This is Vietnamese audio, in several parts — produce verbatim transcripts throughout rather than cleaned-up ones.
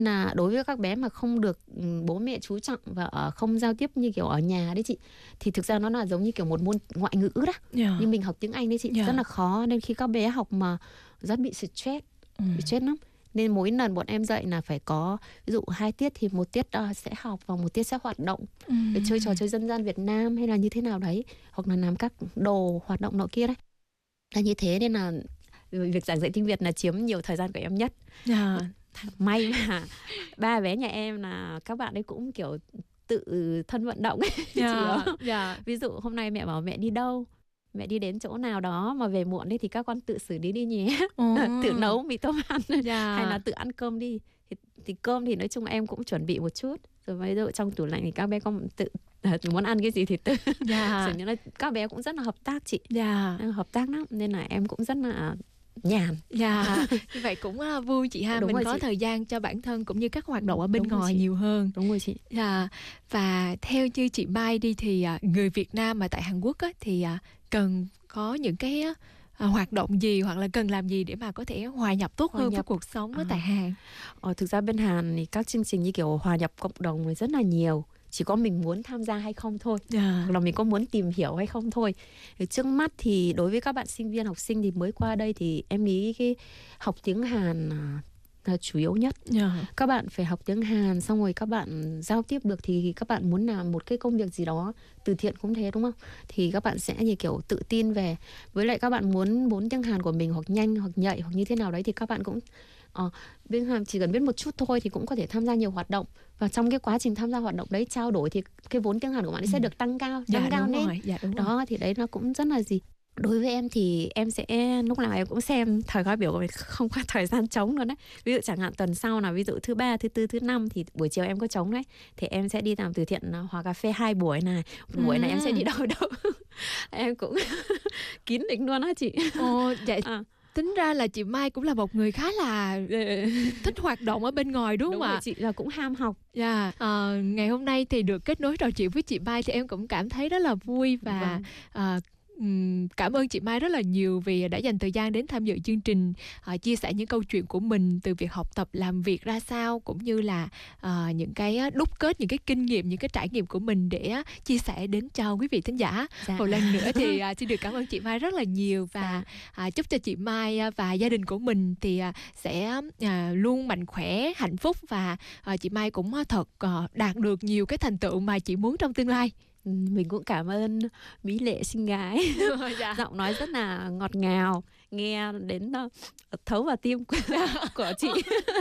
Là đối với các bé mà không được bố mẹ chú trọng và ở không giao tiếp như kiểu ở nhà đấy chị, thì thực ra nó là giống như kiểu một môn ngoại ngữ đó. Yeah. Như mình học tiếng Anh đấy chị, Yeah. rất là khó. Nên khi các bé học mà rất bị stress, ừ. bị stress lắm. Nên mỗi lần bọn em dạy là phải có, ví dụ hai tiết thì một tiết uh, sẽ học và một tiết sẽ hoạt động, ừ. để chơi trò chơi dân gian Việt Nam hay là như thế nào đấy, hoặc là làm các đồ hoạt động nọ kia đấy. Là như thế nên là việc giảng dạy tiếng Việt là chiếm nhiều thời gian của em nhất. Yeah. May mà ba bé nhà em là các bạn ấy cũng kiểu tự thân vận động ấy. Yeah. Yeah. Ví dụ hôm nay mẹ bảo mẹ đi đâu, mẹ đi đến chỗ nào đó mà về muộn đi thì các con tự xử lý đi nhé. Ừ. Tự nấu mì tôm ăn. Yeah. Hay là tự ăn cơm đi. Thì, thì cơm thì nói chung em cũng chuẩn bị một chút. Rồi ví dụ trong tủ lạnh thì các bé con tự muốn ăn cái gì thì tự. Yeah. Là các bé cũng rất là hợp tác chị. Yeah. Hợp tác lắm. Nên là em cũng rất là nhàn. Dạ, như vậy cũng uh, vui chị ha. Đúng. Mình có chị. Thời gian cho bản thân cũng như các hoạt động ở bên Đúng ngoài nhiều hơn. Đúng rồi chị. Dạ. Và theo như chị Mai đi thì uh, người Việt Nam mà tại Hàn Quốc á, thì uh, cần có những cái uh, hoạt động gì hoặc là cần làm gì để mà có thể hòa nhập tốt hòa hơn nhập. với cuộc sống ở à. tại Hàn? Ờ, thực ra bên Hàn thì các chương trình như kiểu hòa nhập cộng đồng thì rất là nhiều. Chỉ có mình muốn tham gia hay không thôi, yeah. hoặc là mình có muốn tìm hiểu hay không thôi. Thì trước mắt thì đối với các bạn sinh viên học sinh thì mới qua đây thì em nghĩ cái học tiếng Hàn là chủ yếu nhất. Yeah. Các bạn phải học tiếng Hàn, xong rồi các bạn giao tiếp được thì các bạn muốn làm một cái công việc gì đó, từ thiện cũng thế đúng không? Thì các bạn sẽ như kiểu tự tin về. Với lại các bạn muốn vốn tiếng Hàn của mình hoặc nhanh hoặc nhạy hoặc như thế nào đấy thì các bạn cũng Ờ, bên Hàn chỉ cần biết một chút thôi thì cũng có thể tham gia nhiều hoạt động. Và trong cái quá trình tham gia hoạt động đấy trao đổi thì cái vốn tiếng Hàn của bạn ấy ừ. sẽ được tăng cao, dạ, tăng cao lên. Dạ, đó rồi. Thì đấy nó cũng rất là gì. Đối với em thì em sẽ lúc nào em cũng xem thời khóa biểu của mình, không có thời gian trống luôn đấy. Ví dụ chẳng hạn tuần sau là ví dụ thứ ba, thứ tư, thứ năm thì buổi chiều em có trống đấy, thì em sẽ đi làm từ thiện hòa cà phê hai buổi này, một buổi ừ. này em sẽ đi đâu đâu. Em cũng kín lịch luôn á chị. Ồ, vậy à. Tính ra là chị Mai cũng là một người khá là thích hoạt động ở bên ngoài đúng không ạ? Đúng, chị là cũng ham học. Dạ. Yeah. À, ngày hôm nay thì được kết nối trò chuyện với chị Mai thì em cũng cảm thấy rất là vui và vâng. à, cảm ơn chị Mai rất là nhiều vì đã dành thời gian đến tham dự chương trình, uh, chia sẻ những câu chuyện của mình từ việc học tập làm việc ra sao, cũng như là uh, những cái đúc kết những cái kinh nghiệm, những cái trải nghiệm của mình để uh, chia sẻ đến cho quý vị thính giả. Dạ. Một lần nữa thì uh, xin được cảm ơn chị Mai rất là nhiều và dạ. uh, chúc cho chị Mai và gia đình của mình thì uh, sẽ uh, luôn mạnh khỏe, hạnh phúc và uh, chị Mai cũng uh, thật uh, đạt được nhiều cái thành tựu mà chị muốn trong tương lai. Mình cũng cảm ơn Mỹ Lệ xinh gái. Dạ. Giọng nói rất là ngọt ngào, nghe đến uh, thấu vào tim của, của chị.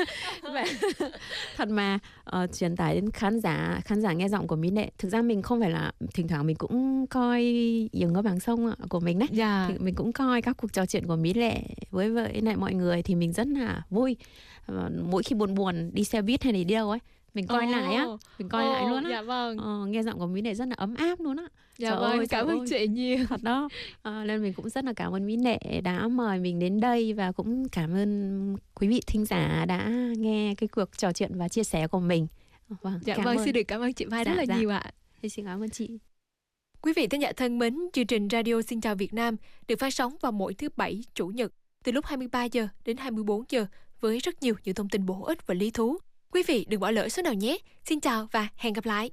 Và thật mà uh, truyền tải đến khán giả khán giả nghe giọng của Mỹ Lệ. Thực ra mình không phải là thỉnh thoảng mình cũng coi Giếng Có Bảng Sông của mình đấy. Dạ. Thì mình cũng coi các cuộc trò chuyện của Mỹ Lệ với với lại mọi người thì mình rất là vui. Uh, mỗi khi buồn buồn đi xe buýt hay đi đâu ấy, mình coi oh. lại á, mình coi oh, lại luôn á. Dạ vâng. Ờ, nghe giọng của Mỹ Lệ rất là ấm áp luôn á. Dạ trời vâng, ơi, cảm ơn chị nhiều. Thật đó. À, nên mình cũng rất là cảm ơn Mỹ Lệ đã mời mình đến đây và cũng cảm ơn quý vị thính giả đã nghe cái cuộc trò chuyện và chia sẻ của mình. Vâng, dạ vâng, ơn. Xin được cảm ơn chị Mai dạ, rất là dạ. nhiều ạ. Xin cảm ơn chị. Quý vị thính giả thân mến, chương trình Radio Xin Chào Việt Nam được phát sóng vào mỗi thứ Bảy, Chủ nhật từ lúc hai mươi ba giờ đến hai mươi bốn giờ với rất nhiều những thông tin bổ ích và lý thú. Quý vị đừng bỏ lỡ số nào nhé. Xin chào và hẹn gặp lại.